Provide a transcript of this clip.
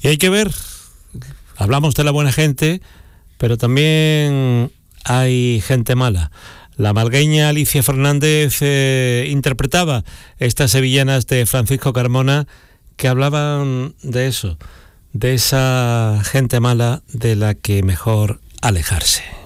Y hay que ver, hablamos de la buena gente, pero también hay gente mala. La malgueña Alicia Fernández interpretaba estas sevillanas de Francisco Carmona que hablaban de eso, de esa gente mala de la que mejor alejarse.